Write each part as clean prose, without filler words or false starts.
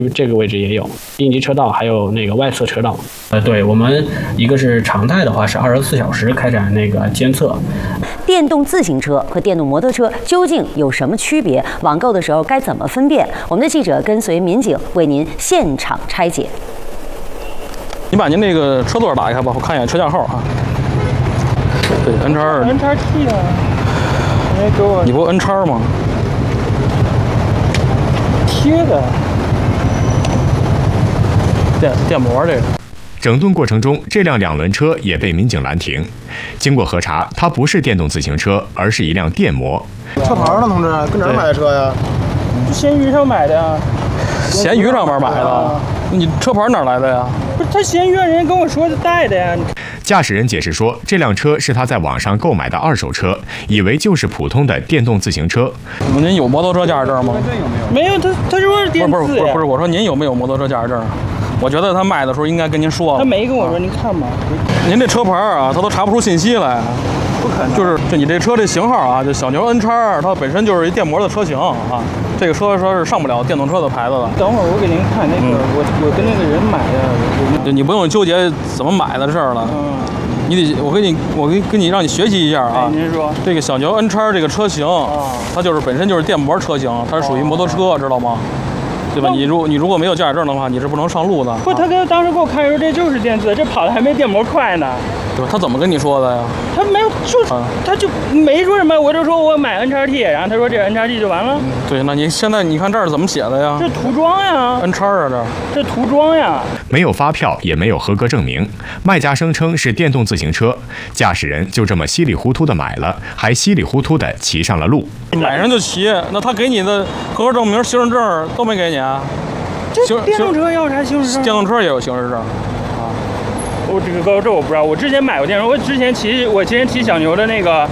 这个位置也有应急车道，还有那个外侧车道。对，我们一个是常态的话是24小时开展那个监测。 电动自行车和电动摩托车究竟有什么区别？网购的时候该怎么分辨？我们的记者跟随民警为您现场拆解。 你把您那个车座打开吧，我看一眼车架号啊。对，N叉T 啊。你不 N 叉吗？贴的。电膜这个。 整顿过程中，这辆2轮车也被民警拦停。经过核查，它不是电动自行车，而是一辆电摩。 车牌呢，同志？跟哪儿买的车呀？ 闲鱼上买的呀。闲鱼上面买的？你车牌哪来的呀？不是，他闲鱼人家跟我说是带的呀。 驾驶人解释说，这辆车是他在网上购买的2手车，以为就是普通的电动自行车。 您有摩托车驾驶证吗？没有，他说是电子。不是，我说您有没有摩托车驾驶证？我觉得他卖的时候应该跟您说了。他没跟我说，您看吧。您这车牌啊，他都查不出信息来。不可能。就是你这车这型号啊，就小牛 N 叉，它本身就是一电摩的车型啊。这个车说是上不了电动车的牌子的。等会儿我给您看那个，我跟那个人买的，你不用纠结怎么买的事儿了。你得，我给你让你学习一下啊。您说。这个小牛 N 叉这个车型，它就是本身就是电摩车型，它是属于摩托车，知道吗？对吧？你如果没有驾驶证的话，你是不能上路的。不，他当时给我看说这就是电自，这跑的还没电摩快呢。对吧？他怎么跟你说的呀？他没有，他就没说什么，我就说我买 N 叉 T， 然后他说这 N 叉 T 就完了。对，那你现在你看这儿怎么写的呀？这涂装呀 ，N 叉啊，这涂装呀。 没有发票，也没有合格证明，卖家声称是电动自行车，驾驶人就这么稀里糊涂的买了，还稀里糊涂的骑上了路。 买上就骑，那他给你的合格证明、行驶证都没给你啊？这电动车要啥行驶证？电动车也有行驶证。我这我不知道，我之前买过电动车，我之前骑小牛的那个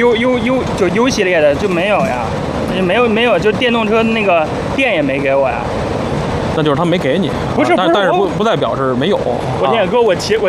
U 系列的就没有呀，没有，就电动车那个电也没给我呀。那就是他没给你，不是，但是不代表是没有。我天哥，我骑了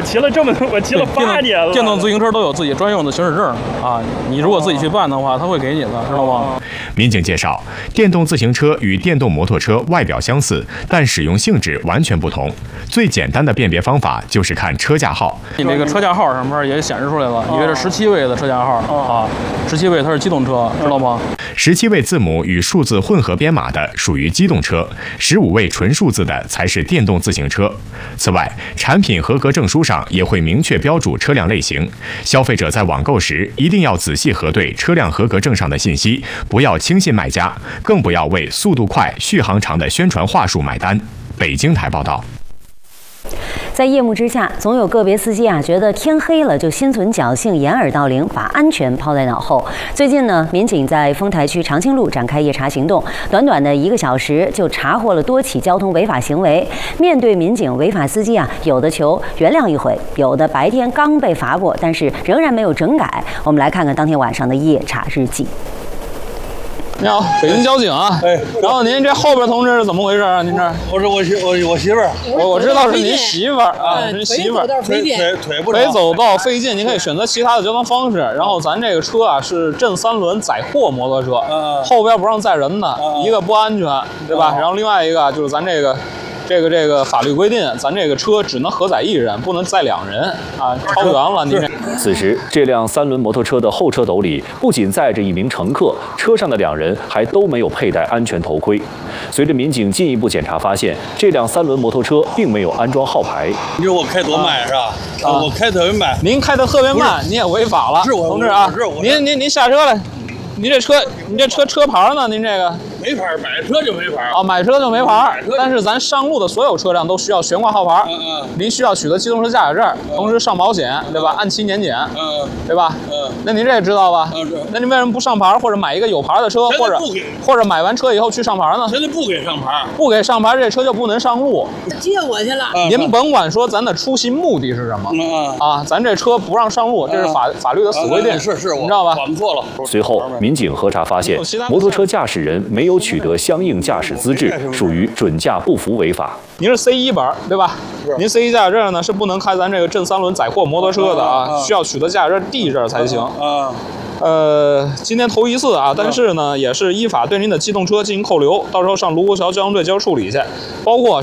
8年了。电动自行车都有自己专用的行驶证啊，你如果自己去办的话，他会给你的，知道吗？ 民警介绍，电动自行车与电动摩托车外表相似，但使用性质完全不同。最简单的辨别方法就是看车架号。你这个车架号上面也显示出来了，以为是17位的车架号啊，17位它是机动车，知道吗？17位字母与数字混合编码的属于机动车，15位纯数字的才是电动自行车。此外，产品合格证书上也会明确标注车辆类型。消费者在网购时一定要仔细核对车辆合格证上的信息，不要轻信卖家，更不要为速度快、续航长的宣传话术买单。北京台报道。 在夜幕之下，总有个别司机觉得天黑了就心存侥幸，掩耳盗铃，把安全抛在脑后。最近呢，民警在丰台区长青路展开夜查行动，短短的1个小时就查获了多起交通违法行为。面对民警，违法司机有的求原谅一回，有的白天刚被罚过，但是仍然没有整改。我们来看看当天晚上的夜查日记。 你好，北京交警啊。然后您这后边同志是怎么回事啊？您这？ 我是我媳妇儿。 我知道是您媳妇儿啊，您媳妇儿。腿走道费劲，您可以选择其他的交通方式。然后咱这个车啊是震3轮载货摩托车，后边不让载人的，一个不安全，对吧？然后另外一个就是咱这个法律规定，咱这个车只能合载1人，不能载2人啊，超员了您这。 此时，这辆3轮摩托车的后车斗里不仅载着1名乘客，车上的2人还都没有佩戴安全头盔。随着民警进一步检查发现，这辆3轮摩托车并没有安装号牌。 你说我开多慢是吧？我开特别慢。 您开的特别慢，您也违法了。 是我同志啊，您下车来。你这车牌呢？您这个没牌，买车就没牌啊，买车就没牌。但是咱上路的所有车辆都需要悬挂号牌。您需要取得机动车驾驶证，同时上保险，对吧？按期年检，对吧？那您这也知道吧？那您为什么不上牌，或者买一个有牌的车，或者买完车以后去上牌呢？ 现在不给上牌， 不给上牌，这车就不能上路。 接我去了。 您甭管说咱的出行目的是什么啊，咱这车不让上路，这是法律的死规定。 是， 你知道吧？ 我们错了。 随后，民警核查发现，摩托车驾驶人没有取得相应驾驶资质，属于准驾不符违法。 您是 C1本，对吧？您 C1 驾驶证呢是不能开咱这个震3轮载货摩托车的啊，需要取得驾驶证 D 证才行。 今天头一次啊，但是呢，也是依法对您的机动车进行扣留，到时候上卢沟桥交通队交处理去，包括